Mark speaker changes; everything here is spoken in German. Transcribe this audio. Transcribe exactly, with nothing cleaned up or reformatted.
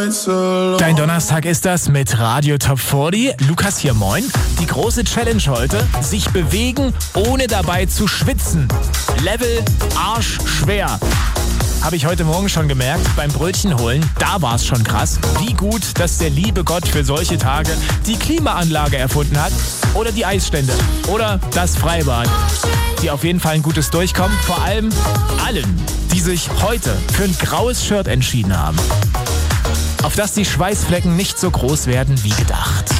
Speaker 1: Dein Donnerstag ist das mit Radio Top vierzig. Lukas hier, moin. Die große Challenge heute, sich bewegen, ohne dabei zu schwitzen. Level arschschwer. Habe ich heute Morgen schon gemerkt, beim Brötchen holen, da war es schon krass, wie gut, dass der liebe Gott für solche Tage die Klimaanlage erfunden hat oder die Eisstände oder das Freibad, die auf jeden Fall ein gutes Durchkommen, vor allem allen, die sich heute für ein graues Shirt entschieden haben, auf das die Schweißflecken nicht so groß werden wie gedacht.